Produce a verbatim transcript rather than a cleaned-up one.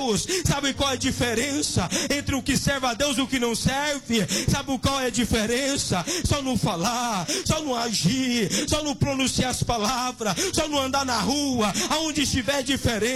Deus. Sabe qual é a diferença entre o que serve a Deus e o que não serve? Sabe qual é a diferença? Só não falar, só não agir, só não pronunciar as palavras, só não andar na rua, aonde estiver diferente.